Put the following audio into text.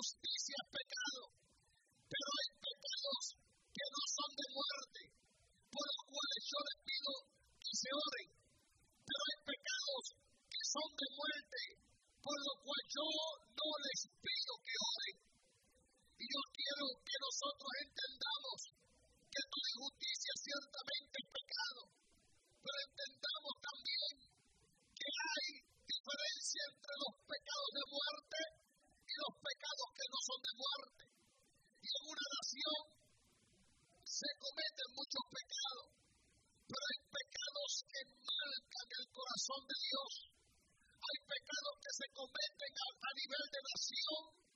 justicia es pecado, pero hay pecados que no son de muerte, por los cuales yo les pido que se oren, pero hay pecados que son de muerte, por lo cual yo no les pido que oren. Y yo quiero que nosotros entendamos que toda injusticia ciertamente es pecado, pero entendamos también que hay diferencia entre los pecados de muerte y los pecados que no son de muerte. Y en una nación se cometen muchos pecados, pero hay pecados que marcan el corazón de Dios. Hay pecados que se cometen a nivel de nación